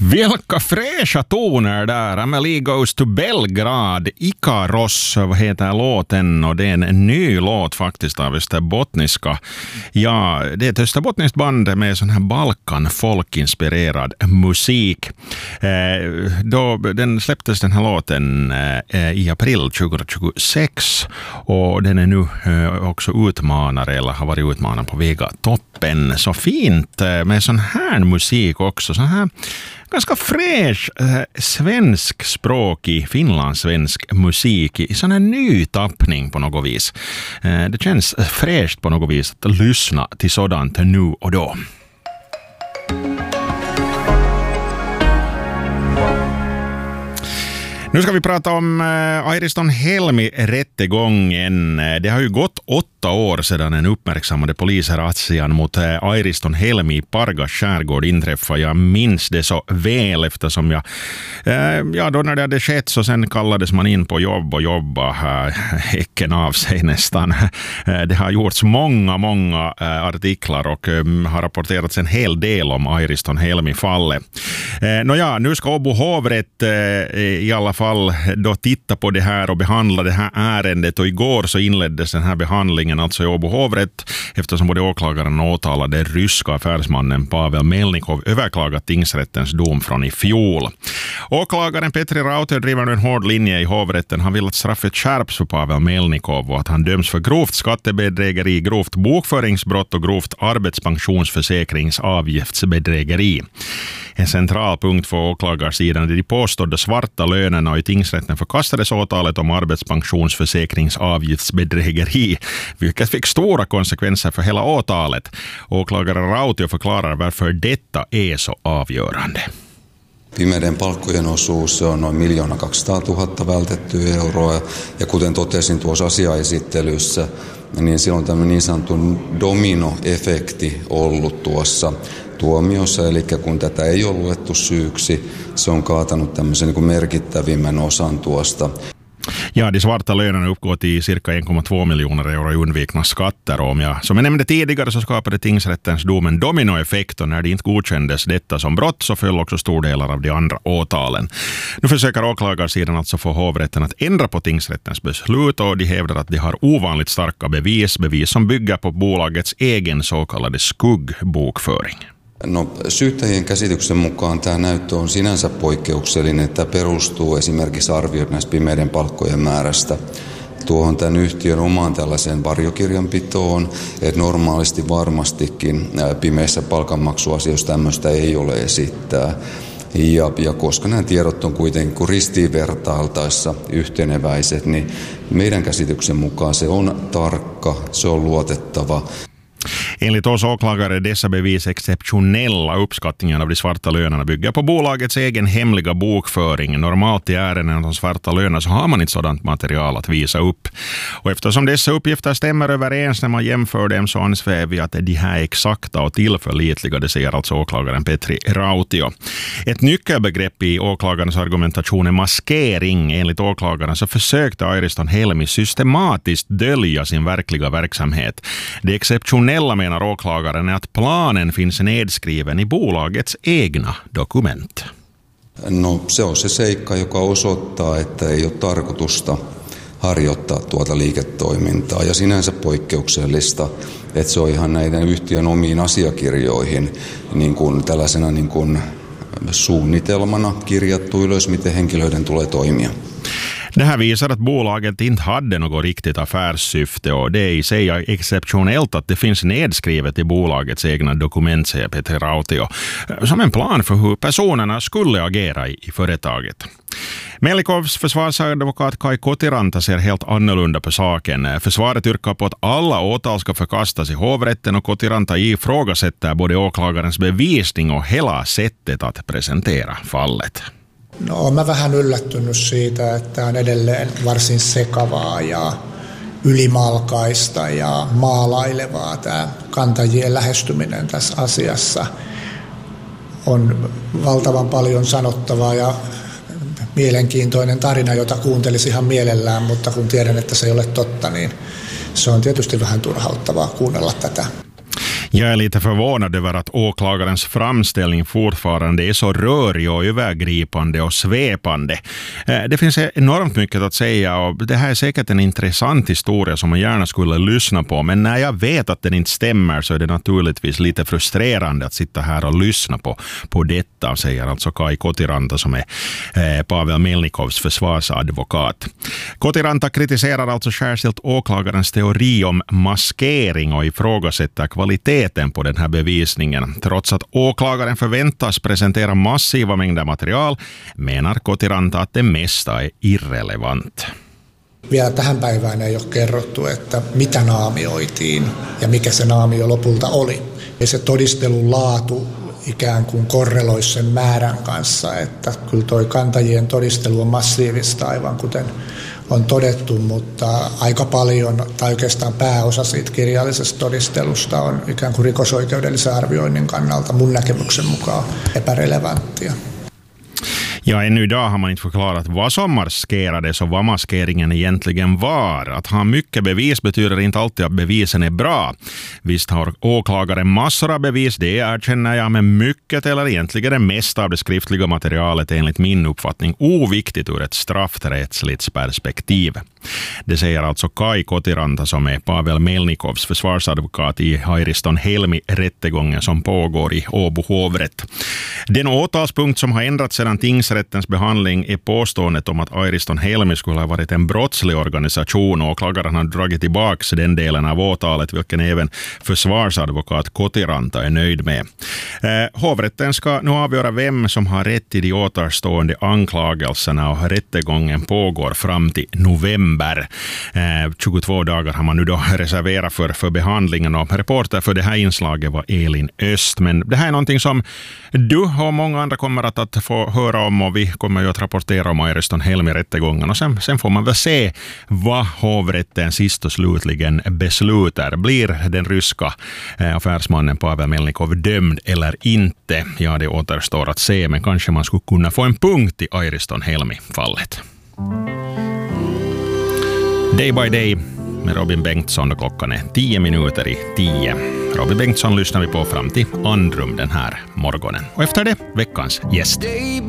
Vilka fräscha toner där. Amelie Goes to Belgrad. Ikaros, vad heter låten? Och det är en ny låt faktiskt av österbottniska. Ja, det är ett österbottniskt band med sån här Balkan-folkinspirerad musik. Den släpptes den här låten i april 2026. Och den är nu också utmanare eller har varit utmanare på Vega toppen. Så fint med sån här musik också. Sån här ganska fräsch svenskspråkig finlandssvensk musik i sån här ny tappning på något vis. Det känns fräscht på något vis att lyssna till sådant nu och då. Nu ska vi prata om Airiston Helmi-rättegången. Det har ju gått 8 år sedan den uppmärksammade polisrazzian mot Airiston Helmi i Pargas skärgård inträffade. Jag minns det så väl eftersom då när det hade skett så sen kallades man in på jobb och jobba häcken av sig nästan. Det har gjorts många artiklar och har rapporterats en hel del om Airiston Helmi-fallet. Nu ska Åbo hovrätt i alla fall då titta på det här och behandla det här ärendet, och igår så inleddes den här behandlingen alltså i Åbo hovrätt eftersom både åklagaren och åtalade ryska affärsmannen Pavel Melnikov överklagat tingsrättens dom från i fjol. Åklagaren Petri Rautio driver nu en hård linje i hovrätten. Han vill att straffet skärps för Pavel Melnikov och att han döms för grovt skattebedrägeri, grovt bokföringsbrott och grovt arbetspensionsförsäkringsavgiftsbedrägeri. En central punkt för åklagarsidan är de påstådda svarta lönerna, och i tingsrätten förkastades åtalet om arbetspensionsförsäkringsavgiftsbedrägeri, vilket fick stora konsekvenser för hela åtalet. Åklagaren Rautio förklarar varför detta är så avgörande. Pimeiden palkkojen osuus on noin 1 200 000 vältettyä euroa, ja kuten totesin tuossa asiaesittelyssä, niin silloin tämmöinen niin sanottu dominoefekti ollut tuossa tuomiossa, eli kun tätä ei ole luettu syyksi, se on kaatanut tämmöisen niin kuin merkittävimmän osan tuosta. Ja, de svarta lönerna uppgår till cirka 1,2 miljoner euro i undvikna skatter. Som jag nämnde tidigare så skapade tingsrättens dom en dominoeffekt, och när det inte godkändes detta som brott så föll också stor delar av de andra åtalen. Nu försöker åklagarsidan alltså få hovrätten att ändra på tingsrättens beslut, och de hävdar att de har ovanligt starka bevis som bygger på bolagets egen så kallade skuggbokföring. No, syyttäjien käsityksen mukaan tämä näyttö on sinänsä poikkeuksellinen, että perustuu esimerkiksi arviot näistä pimeiden palkkojen määrästä tuohon tämän yhtiön omaan tällaiseen varjokirjanpitoon, että normaalisti varmastikin pimeissä palkanmaksuasioissa tämmöistä ei ole esittää. Ja koska nämä tiedot on kuitenkin ristiinvertailtaessa yhteneväiset, niin meidän käsityksen mukaan se on tarkka, se on luotettava. Enligt oss åklagare är dessa bevis exceptionella. Uppskattningen av de svarta lönerna bygger på bolagets egen hemliga bokföring. Normalt i ärenden om de svarta lönerna så har man inte sådant material att visa upp. Och eftersom dessa uppgifter stämmer överens när man jämför dem så anser vi att de här är exakta och tillförlitliga, det säger alltså åklagaren Petri Rautio. Ett nyckelbegrepp i åklagarens argumentation är maskering. Enligt åklagaren så försökte Airiston Helmi systematiskt dölja sin verkliga verksamhet. Det exceptionella menar åklagaren är att planen finns nedskriven i bolagets egna dokument. No, se on se seikka, joka osoittaa, että ei ole tarkoitusta harjoittaa tuota liiketoimintaa, ja sinänsä poikkeuksellista, että se on ihan näiden yhtiön omiin asiakirjoihin niin kuin tällaisena niin kuin suunnitelmana kirjattu ylös, miten henkilöiden tulee toimia. Det här visar att bolaget inte hade något riktigt affärssyfte, och det är i sig exceptionellt att det finns nedskrivet i bolagets egna dokument, säger Petri Rautio, som en plan för hur personerna skulle agera i företaget. Melnikovs försvarsadvokat Kai Kotiranta ser helt annorlunda på saken. Försvaret yrkar på att alla åtal ska förkastas i hovrätten, och Kotiranta ifrågasätter både åklagarens bevisning och hela sättet att presentera fallet. No, mä vähän yllättynyt siitä, että on edelleen varsin sekavaa ja ylimalkaista ja maalailevaa tämä kantajien lähestyminen tässä asiassa. On valtavan paljon sanottavaa ja mielenkiintoinen tarina, jota kuuntelisi ihan mielellään, mutta kun tiedän, että se ei ole totta, niin se on tietysti vähän turhauttavaa kuunnella tätä. Jag är lite förvånad över att åklagarens framställning fortfarande är så rörig och övergripande och svepande. Det finns enormt mycket att säga och det här är säkert en intressant historia som man gärna skulle lyssna på, men när jag vet att den inte stämmer så är det naturligtvis lite frustrerande att sitta här och lyssna på detta, säger alltså Kai Kotiranta som är Pavel Melnikovs försvarsadvokat. Kotiranta kritiserar alltså särskilt åklagarens teori om maskering och ifrågasätter kvaliteten på den här bevisningen. Trots att åklagaren förväntas presentera massiva mängder material menar Kotiranta att det mesta är irrelevant. Vielä tähän päivään ei ole kerrottu, että mitä naamioitiin ja mikä se naamio lopulta oli. Ja se todistelun laatu ikään kuin korreloi sen määrän kanssa, että kyllä toi kantajien todistelu on massiivista aivan kuten on todettu, mutta aika paljon tai oikeastaan pääosa siitä kirjallisesta todistelusta on ikään kuin rikosoikeudellisen arvioinnin kannalta mun näkemyksen mukaan epärelevanttia. Ja ännu idag har man inte förklarat vad som maskerades och vad maskeringen egentligen var. Att ha mycket bevis betyder inte alltid att bevisen är bra. Visst har åklagaren massor av bevis, det erkänner jag, men mycket eller egentligen det mesta av det skriftliga materialet är enligt min uppfattning oviktigt ur ett straffrättsligt perspektiv. Det säger alltså Kai Kotiranta som är Pavel Melnikovs försvarsadvokat i Airiston Helmi-rättegången som pågår i Åbo hovrätt. Den åtalspunkt som har ändrats sedan tingsrättens behandling är påståendet om att Airiston Helmi skulle ha varit en brottslig organisation. Åklagaren har dragit tillbaka den delen av åtalet, vilken även försvarsadvokat Kotiranta är nöjd med. Hovrätten ska nu avgöra vem som har rätt i de återstående anklagelserna och rättegången pågår fram till november. 22 dagar har man nu då reserverat för behandlingen och reporter för det här inslaget var Elin Öst. Men det här är någonting som du och många andra kommer att få höra om och vi kommer ju att rapportera om Airiston Helmi-rättegången och sen får man väl se vad hovrätten sist och slutligen beslutar. Blir den ryska affärsmannen Pavel Melnikov dömd eller inte? Ja, det återstår att se, men kanske man skulle kunna få en punkt i Airiston Helmi-fallet. Day by Day med Robin Bengtsson och klockan är 10:10. Robin Bengtsson lyssnar vi på fram till Andrum den här morgonen. Och efter det, veckans gäst.